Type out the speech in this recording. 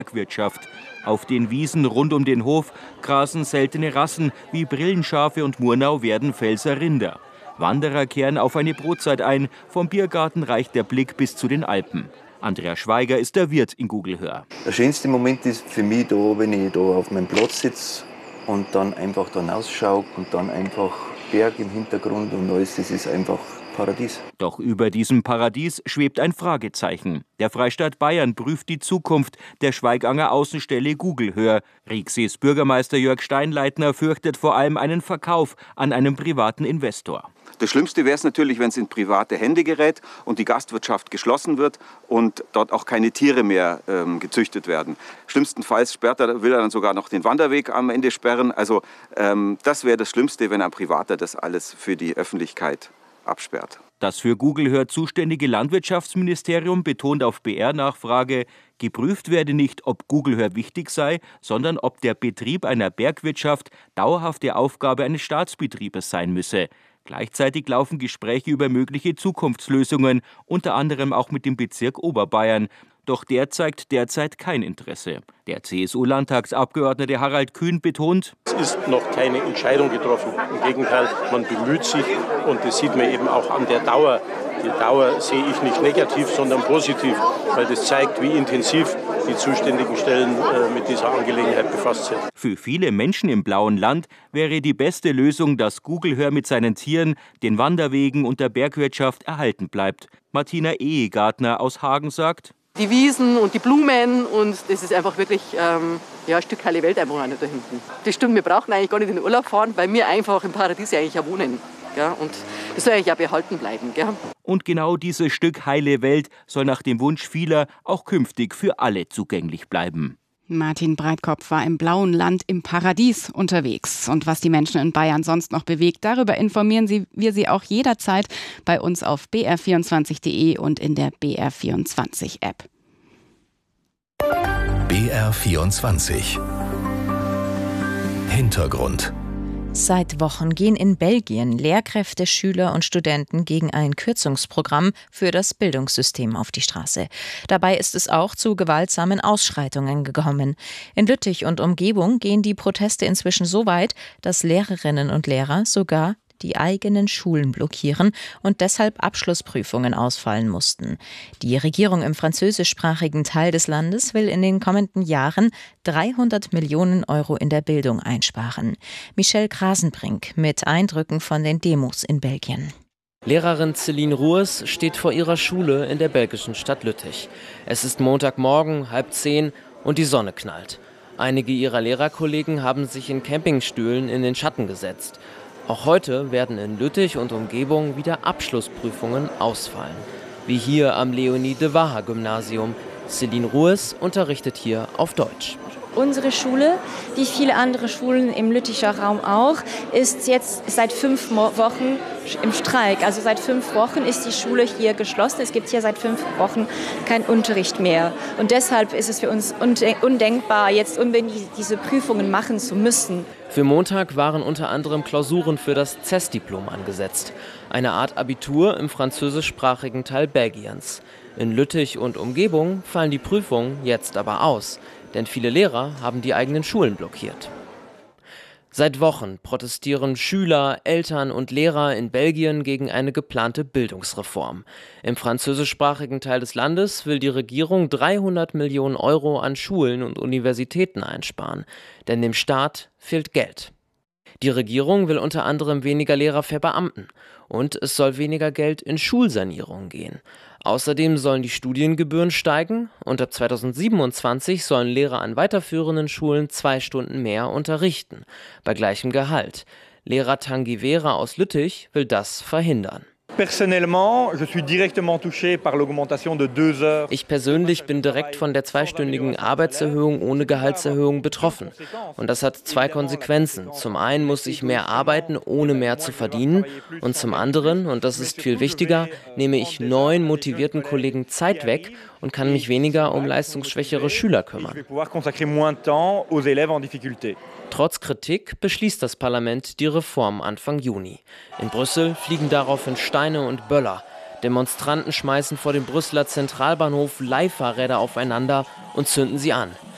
Bergwirtschaft. Auf den Wiesen rund um den Hof grasen seltene Rassen wie Brillenschafe und Murnau werden Pfälzer Rinder. Wanderer kehren auf eine Brotzeit ein. Vom Biergarten reicht der Blick bis zu den Alpen. Andreas Schweiger ist der Wirt in Gugelhör. Der schönste Moment ist für mich da, wenn ich da auf meinem Platz sitze und dann einfach da rausschaue und dann einfach Berg im Hintergrund und alles, das ist einfach Paradies. Doch über diesem Paradies schwebt ein Fragezeichen. Der Freistaat Bayern prüft die Zukunft der Schweiganger Außenstelle Gugelhör. Riexes Bürgermeister Jörg Steinleitner fürchtet vor allem einen Verkauf an einen privaten Investor. Das Schlimmste wäre es natürlich, wenn es in private Hände gerät und die Gastwirtschaft geschlossen wird und dort auch keine Tiere mehr gezüchtet werden. Schlimmstenfalls will er dann sogar noch den Wanderweg am Ende sperren. Also das wäre das Schlimmste, wenn ein Privater das alles für die Öffentlichkeit absperrt. Das für Gugelhör zuständige Landwirtschaftsministerium betont auf BR-Nachfrage, geprüft werde nicht, ob Gugelhör wichtig sei, sondern ob der Betrieb einer Bergwirtschaft dauerhafte Aufgabe eines Staatsbetriebes sein müsse. Gleichzeitig laufen Gespräche über mögliche Zukunftslösungen, unter anderem auch mit dem Bezirk Oberbayern. Doch der zeigt derzeit kein Interesse. Der CSU-Landtagsabgeordnete Harald Kühn betont: Es ist noch keine Entscheidung getroffen. Im Gegenteil, man bemüht sich und das sieht man eben auch an der Dauer. Die Dauer sehe ich nicht negativ, sondern positiv, weil das zeigt, wie intensiv die zuständigen Stellen mit dieser Angelegenheit befasst sind. Für viele Menschen im blauen Land wäre die beste Lösung, dass Gugelhör mit seinen Tieren, den Wanderwegen und der Bergwirtschaft erhalten bleibt. Martina Ehegartner aus Hagen sagt: Die Wiesen und die Blumen und das ist einfach wirklich ein Stück heile Welt einfach da hinten. Das stimmt, wir brauchen eigentlich gar nicht in den Urlaub fahren, weil wir einfach im Paradies eigentlich ja wohnen. Ja, und das soll eigentlich auch behalten bleiben. Gell? Und genau dieses Stück heile Welt soll nach dem Wunsch vieler auch künftig für alle zugänglich bleiben. Martin Breitkopf war im blauen Land im Paradies unterwegs. Und was die Menschen in Bayern sonst noch bewegt, darüber informieren wir Sie auch jederzeit bei uns auf br24.de und in der BR24-App. BR24 Hintergrund. Seit Wochen gehen in Belgien Lehrkräfte, Schüler und Studenten gegen ein Kürzungsprogramm für das Bildungssystem auf die Straße. Dabei ist es auch zu gewaltsamen Ausschreitungen gekommen. In Lüttich und Umgebung gehen die Proteste inzwischen so weit, dass Lehrerinnen und Lehrer sogar die eigenen Schulen blockieren und deshalb Abschlussprüfungen ausfallen mussten. Die Regierung im französischsprachigen Teil des Landes will in den kommenden Jahren 300 Millionen Euro in der Bildung einsparen. Michelle Krasenbrink mit Eindrücken von den Demos in Belgien. Lehrerin Céline Roers steht vor ihrer Schule in der belgischen Stadt Lüttich. Es ist Montagmorgen, 9:30 und die Sonne knallt. Einige ihrer Lehrerkollegen haben sich in Campingstühlen in den Schatten gesetzt. Auch heute werden in Lüttich und Umgebung wieder Abschlussprüfungen ausfallen. Wie hier am Leonie-de-Waha-Gymnasium. Céline Roers unterrichtet hier auf Deutsch. Unsere Schule, wie viele andere Schulen im Lütticher Raum auch, ist jetzt seit 5 Wochen im Streik. Also seit 5 Wochen ist die Schule hier geschlossen. Es gibt hier seit 5 Wochen keinen Unterricht mehr. Und deshalb ist es für uns undenkbar, jetzt unbedingt diese Prüfungen machen zu müssen. Für Montag waren unter anderem Klausuren für das CES-Diplom angesetzt. Eine Art Abitur im französischsprachigen Teil Belgiens. In Lüttich und Umgebung fallen die Prüfungen jetzt aber aus. Denn viele Lehrer haben die eigenen Schulen blockiert. Seit Wochen protestieren Schüler, Eltern und Lehrer in Belgien gegen eine geplante Bildungsreform. Im französischsprachigen Teil des Landes will die Regierung 300 Millionen Euro an Schulen und Universitäten einsparen. Denn dem Staat fehlt Geld. Die Regierung will unter anderem weniger Lehrer verbeamten. Und es soll weniger Geld in Schulsanierung gehen. Außerdem sollen die Studiengebühren steigen und ab 2027 sollen Lehrer an weiterführenden Schulen 2 Stunden mehr unterrichten, bei gleichem Gehalt. Lehrer Tanguy Vera aus Lüttich will das verhindern. Ich persönlich bin direkt von der 2-stündigen Arbeitserhöhung ohne Gehaltserhöhung betroffen. Und das hat 2 Konsequenzen. Zum einen muss ich mehr arbeiten, ohne mehr zu verdienen. Und zum anderen, und das ist viel wichtiger, nehme ich 9 motivierten Kollegen Zeit weg und kann mich weniger um leistungsschwächere Schüler kümmern. Trotz Kritik beschließt das Parlament die Reform Anfang Juni. In Brüssel fliegen daraufhin Steine und Böller. Demonstranten schmeißen vor dem Brüsseler Zentralbahnhof Leihfahrräder aufeinander und zünden sie an.